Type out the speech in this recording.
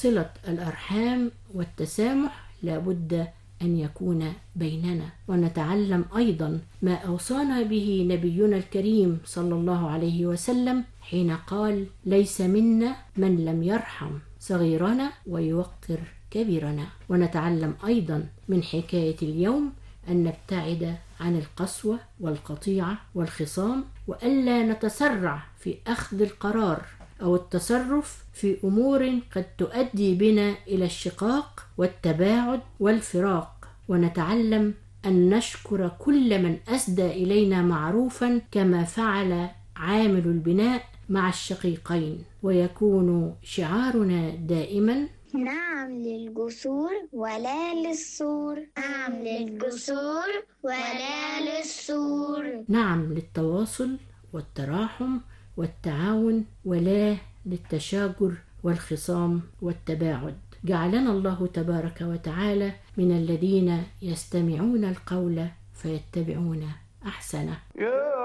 صلة الأرحام والتسامح لابد أن يكون بيننا. ونتعلم أيضا ما أوصانا به نبينا الكريم صلى الله عليه وسلم حين قال: ليس منا من لم يرحم صغيرنا ويوقر كبيرنا. ونتعلم أيضا من حكاية اليوم أن نبتعد عن القسوة والقطيعة والخصام، وألا نتسرع في أخذ القرار أو التصرف في أمور قد تؤدي بنا إلى الشقاق والتباعد والفراق. ونتعلم أن نشكر كل من أسدى إلينا معروفا كما فعل عامل البناء مع الشقيقين، ويكون شعارنا دائما: نعم للجسور ولا للسور. نعم للجسور ولا للسور. نعم للتواصل والتراحم والتعاون، ولا للتشاجر والخصام والتباعد. جعلنا الله تبارك وتعالى من الذين يستمعون القول فيتبعون أحسنه.